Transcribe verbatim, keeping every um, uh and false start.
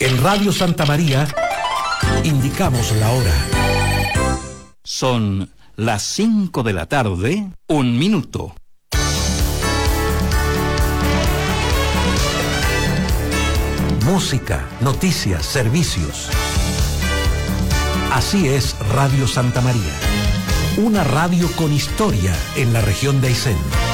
En Radio Santa María indicamos la hora. Son las cinco de la tarde, un minuto. Música, noticias, servicios. Así es Radio Santa María. Una radio con historia en la región de Aysén.